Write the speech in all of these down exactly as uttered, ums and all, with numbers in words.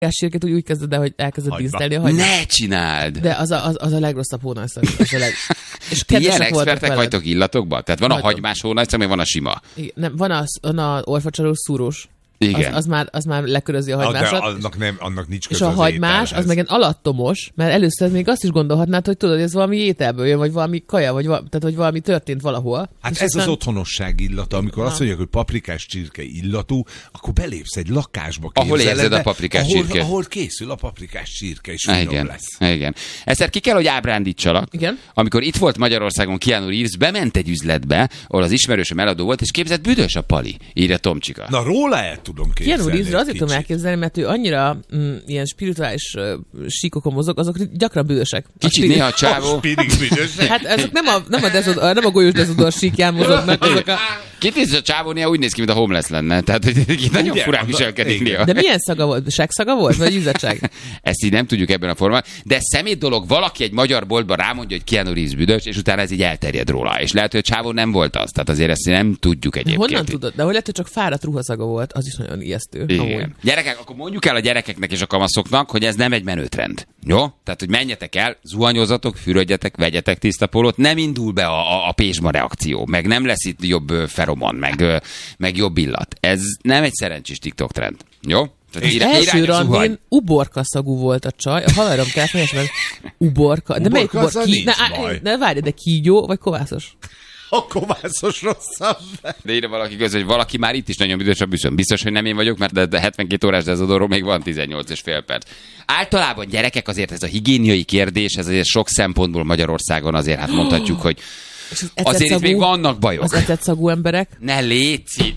sírket úgy, úgy kezded el, hogy elkezded dísztelni a hagymát. Ne csináld! De az a, az, az a legrosszabb hónajszag. Az a leg... És ti ilyen expertek vagytok illatokban? Tehát van Vagytok. a hagymás hónajszag, meg van a sima. Igen, nem, van a, van a olfacsalós szúrós. Igen. Az, az, már, az már lekörözi a Ah, hagymásat. de annak, nem, annak nincs És köze a az hagymás, ételhez. az meg egy alattomos, mert először még azt is gondolhatnád, hogy tudod, hogy ez valami ételből jön, vagy valami kaja, vagy, val- tehát, hogy valami történt valahol. Hát és ez aztán... az otthonosság illata, amikor azt mondják, hogy paprikás csirke illatú, akkor belépsz egy lakásba, Ahol képzeled érzed el, a paprikás ahol, csirkét. ahol készül a paprikás csirke, és finom Igen, lesz. igen. Egyszer ki kell, hogy ábrándítsalak. Igen. Amikor itt volt Magyarországon Keanu Reeves, bement egy üzletbe, ahol az ismerősöm eladó volt, és képzett, büdös a pali, írja Tomcsika. Na róla el tudom képzelni. Keanu Reevesre azért egy tudom kicsit. elképzelni, mert ő annyira mm, ilyen spirituális uh, síkokon mozog, azok gyakran büdösek. A Kicsit spiri- néha a csávó. Spirig büdösek. Hát ezek nem a, nem a, dezodor, nem a golyós dezodor síkján mozognak, azok a... Kicsit a csávó néha úgy néz ki, mint a homeless lenne. Tehát, hogy nagyon Ugye? furán viselkedik Igen. néha. De milyen szaga volt? Segszaga volt? Vagy ízettség? Ezt így nem tudjuk ebben a formában. De szemét dolog, valaki egy magyar boltban rámondja, hogy Keanu Reeves büdös, és utána ez így elterjed róla. És lehet, hogy a csávó nem volt az. Tehát azért ezt nem tudjuk egyébként. Honnan tudod? De hogy lehet, hogy csak fáradt ruhaszaga volt, az is nagyon ijesztő. Igen. Amúgy. Gyerekek, akkor mondjuk el a gyerekeknek és a kamaszoknak, hogy ez nem egy menőtrend. Jó? Tehát, hogy menjetek el, zuhanyozatok, fürödjetek, vegyetek tiszta pólót, nem indul be a, a, a pézsma reakció, meg nem lesz itt jobb ö, feromon, meg, ö, meg jobb illat. Ez nem egy szerencsés TikTok trend. Jó? Tehát ira- Első irány a zuhany. randin uborka szagú volt a csaj. A haverom kellett meg, mert uborka. De melyik Uborka, azzal uborka? nincs Ne, baj. ne várj, de kígyó vagy kovászos? A kovászos rosszabb. De írja valaki közül, hogy valaki már itt is nagyon büdös a büszön. Biztos, hogy nem én vagyok, mert de, de hetvenkét órás dezodorról még van tizennyolc és fél perc. Általában gyerekek azért ez a higiéniai kérdés, ez azért sok szempontból Magyarországon azért hát mondhatjuk, hogy És az azért itt ecetszagú- még vannak bajok. Az ecetszagú emberek? Ne léci!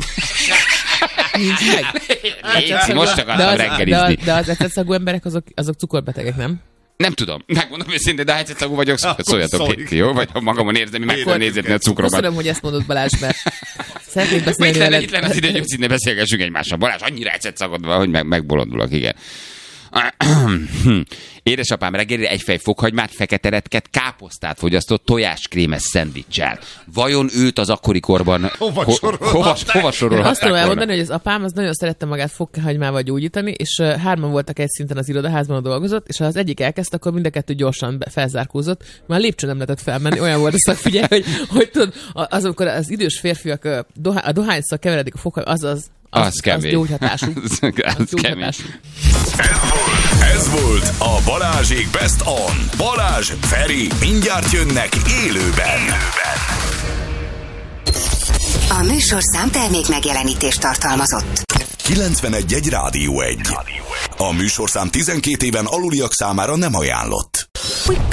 Nincs meg. Léci, most csak de akartam az, de, reggelizni. de az ecetszagú emberek azok, azok cukorbetegek, nem? Nem tudom, megmondom őszintén, de ha egyszerűen vagyok, Akkor szóljatok szólj. Péti, jó? Vagy ha magamon érzem, hogy meg tudom nézni a cukromat. Köszönöm, hogy ezt mondod, Balázs, mert szeretnék Itt beszélni lenne, veled. itt lenne az idő, hogy őszintén beszélgessünk egymással. Balázs, annyira ecet szagod van, hogy meg, megbolondulok, igen. Édesapám reggelire egy fej fokhagymát, fekete retket, káposztát fogyasztott tojáskrémes szendvicsel. Vajon őt az akkori korban Hova ho- sorolhatták? hova, hova Azt sorolhatták tudom volna? elmondani, hogy az apám az nagyon szerette magát fokhagymával gyógyítani, és uh, hárman voltak egy szinten az irodaházban, dolgozott, és ha az egyik elkezdte, akkor mind a kettő gyorsan be- felzárkózott. Már lépcső nem lehetett felmenni, olyan volt a szakfigyelj, hogy, hogy tudod, az, amikor az idős férfiak uh, dohá- a dohányszak keveredik a fokhagyma, az az Az, az, kemény. az gyógyhatású. az, Az az kemény. gyógyhatású. Ez volt a Balázsék Best On. Balázs, Feri, mindjárt jönnek élőben. A műsorszám termék megjelenítést tartalmazott. kilencvenegy egy Rádió egy. A műsorszám tizenkét éven aluliak számára nem ajánlott.